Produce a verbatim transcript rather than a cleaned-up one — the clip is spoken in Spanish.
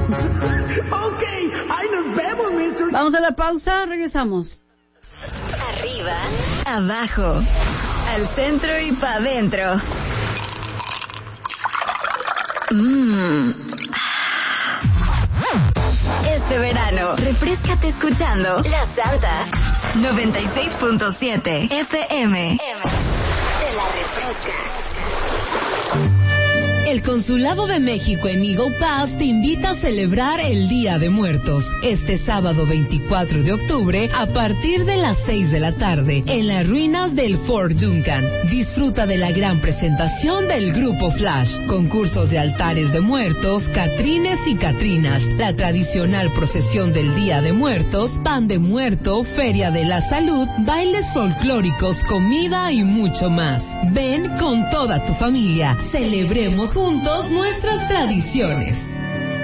Ok, ahí nos vemos, mister. Vamos a la pausa, regresamos. Arriba, abajo, al centro y pa' adentro. Mmm. Este verano, refréscate escuchando La Santa noventa y seis punto siete F M. Te la refresca. El Consulado de México en Eagle Pass te invita a celebrar el Día de Muertos este sábado veinticuatro de octubre a partir de las seis de la tarde en las ruinas del Fort Duncan. Disfruta de la gran presentación del Grupo Flash, concursos de altares de muertos, catrines y catrinas, la tradicional procesión del Día de Muertos, pan de muerto, feria de la salud, bailes folclóricos, comida y mucho más. Ven con toda tu familia, celebremos juntos nuestras tradiciones.